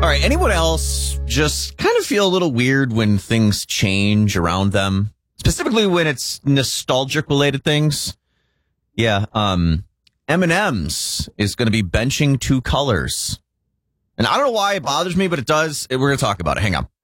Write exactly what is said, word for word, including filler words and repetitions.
All right. Anyone else just kind of feel a little weird when things change around them, specifically when it's nostalgic related things? Yeah. Um, M and M's is going to be benching two colors. And I don't know why it bothers me, but it does. We're going to talk about it. Hang on.